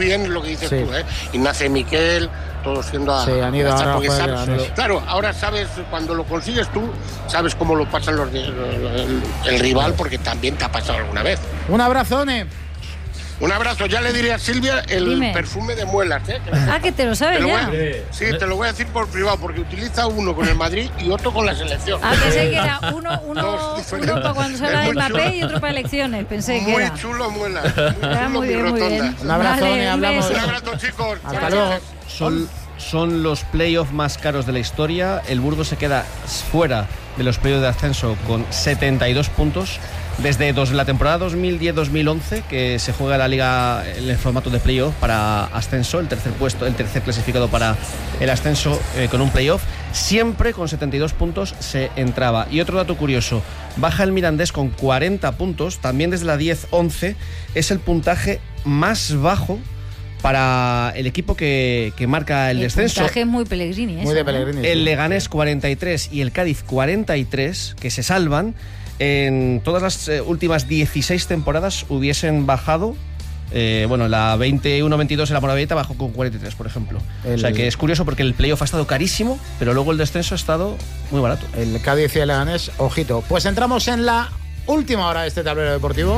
bien lo que dices tú, Ignacio y Miquel, todos yendo a... Sí, han ido ahora porque claro, ahora sabes, cuando lo consigues tú, sabes cómo lo pasan el rival, porque también te ha pasado alguna vez. Un abrazo, Ne. Un abrazo, ya le diré a Silvia el perfume de muelas, que te lo sabes ya. Sí, te lo voy a decir por privado, porque utiliza uno con el Madrid y otro con la selección. Pensé que era uno para cuando se habla de Mbappé y otro para elecciones, pensé que era. Muy chulo muelas, muy bien, muy bien. Un abrazo, Ne, hablamos. Un abrazo, chicos. Hasta luego. Son los playoffs más caros de la historia. El Burgos se queda fuera de los playoffs de ascenso con 72 puntos. Desde la temporada 2010-2011, que se juega la liga en el formato de playoff para ascenso, el tercer clasificado para el ascenso con un playoff, siempre con 72 puntos se entraba. Y otro dato curioso, baja el Mirandés con 40 puntos, también desde la 10-11, es el puntaje más bajo para el equipo que marca el descenso. El puntaje es muy Pellegrini. Muy de Pellegrini. El Leganés 43 y el Cádiz 43, que se salvan. En todas las últimas 16 temporadas hubiesen bajado. La 21-22 en la Moravilleta bajó con 43, por ejemplo. O sea que es curioso porque el playoff ha estado carísimo, pero luego el descenso ha estado muy barato. El Cádiz y el Leganés, ojito. Pues entramos en la última hora de este tablero deportivo.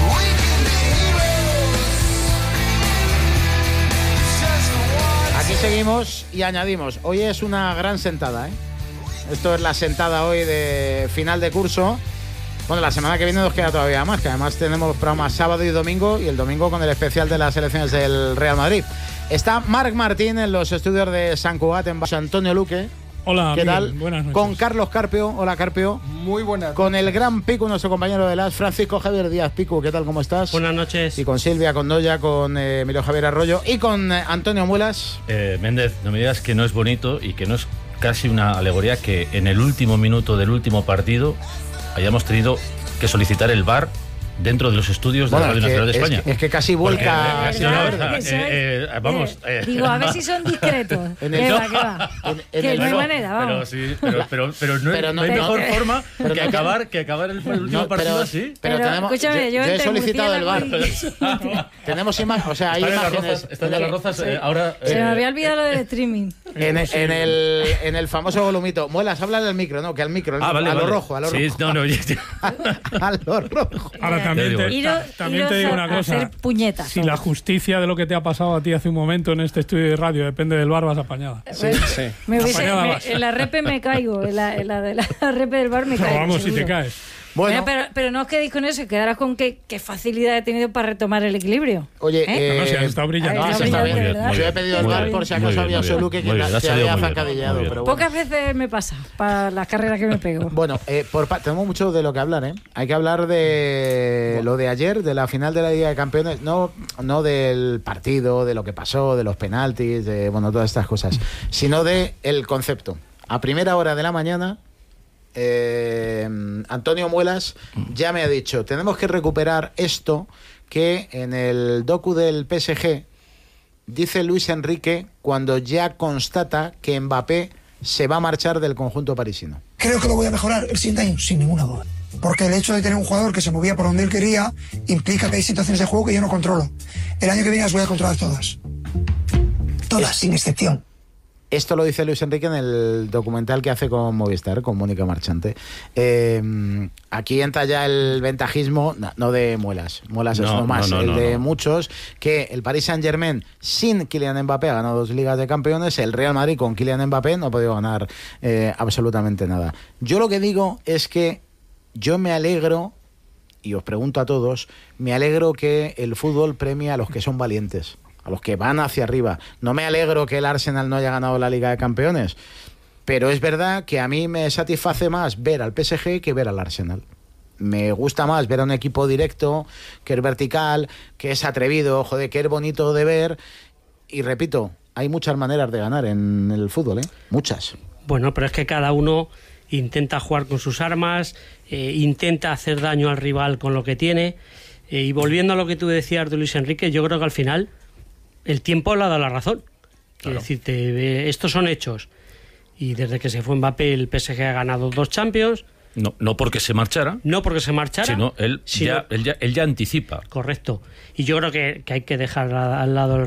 Aquí seguimos y añadimos. Hoy es una gran sentada, Esto es la sentada hoy de final de curso. Bueno, la semana que viene nos queda todavía más, que además tenemos programas sábado y domingo, y el domingo con el especial de las elecciones del Real Madrid. Está Marc Martín en los estudios de San Cugat, en José Antonio Luque. Hola, ¿qué Miguel? tal? Buenas noches. Con Carlos Carpio. Hola, Carpio. Muy buenas. Con el gran Picu, nuestro compañero de las, Francisco Javier Díaz. Picu, ¿qué tal? ¿Cómo estás? Buenas noches. Y con Silvia, con Noya, con Emilio Javier Arroyo y con Antonio Muelas. Méndez, no me digas que no es bonito y que no es casi una alegoría que en el último minuto del último partido hayamos tenido que solicitar el VAR dentro de los estudios de la Radio Nacional de España. Es que casi vuelca. Vamos. Digo, a ver si son discretos. Que va. Que no hay manera, vamos. Pero no hay mejor forma que acabar el último partido así. Pero tenemos, escúchame, yo he solicitado el VAR. Tenemos imágenes, o sea, hay imágenes. Están de las Rozas ahora. Se me había olvidado lo del streaming. En el famoso volumito. Muelas, háblale al micro, ¿no? Que al micro, a lo rojo. A lo rojo. A lo rojo. Ahora también te digo una cosa. Hacer puñetas. Si la justicia de lo que te ha pasado a ti hace un momento en este estudio de radio depende del VAR, vas apañada. Sí. En la repe me caigo. En la de la repe del VAR me caigo. Pero vamos, seguro. si te caes. Bueno, pero no os quedéis con eso, quedarás con qué facilidad he tenido para retomar el equilibrio. Oye, no, si has estado brillando. Está bien. ¿verdad? Yo he pedido el VAR por si acaso había solo que se había zancadillado. Pero bueno. Pocas veces me pasa para las carreras que me pego. Bueno, tenemos mucho de lo que hablar, Hay que hablar de lo de ayer, de la final de la Liga de Campeones, no del partido, de lo que pasó, de los penaltis, de todas estas cosas, sino de el concepto. A primera hora de la mañana, Antonio Muelas ya me ha dicho, tenemos que recuperar esto que en el docu del PSG dice Luis Enrique cuando ya constata que Mbappé se va a marchar del conjunto parisino. Creo que lo voy a mejorar el siguiente año, sin ninguna duda. Porque el hecho de tener un jugador que se movía por donde él quería implica que hay situaciones de juego que yo no controlo. El año que viene las voy a controlar todas. Todas, sin excepción. Esto lo dice Luis Enrique en el documental que hace con Movistar, con Mónica Marchante. Aquí entra ya el ventajismo, no de Muelas es uno más, de muchos, que el Paris Saint-Germain sin Kylian Mbappé ha ganado 2 Ligas de Campeones, el Real Madrid con Kylian Mbappé no ha podido ganar absolutamente nada. Yo lo que digo es que yo me alegro, y os pregunto a todos, me alegro que el fútbol premia a los que son valientes, a los que van hacia arriba. No me alegro que el Arsenal no haya ganado la Liga de Campeones, pero es verdad que a mí me satisface más ver al PSG que ver al Arsenal. Me gusta más ver a un equipo directo, que es vertical, que es atrevido, que es bonito de ver. Y repito, hay muchas maneras de ganar en el fútbol, muchas. Bueno, pero es que cada uno intenta jugar con sus armas, intenta hacer daño al rival con lo que tiene. Y volviendo a lo que tú decías de Luis Enrique, yo creo que al final el tiempo le ha dado la razón. Quiero decirte, estos son hechos. Y desde que se fue Mbappé, el PSG ha ganado 2 Champions. No porque se marchara. No porque se marchara. Sino él ya anticipa. Correcto. Y yo creo que hay que dejar al lado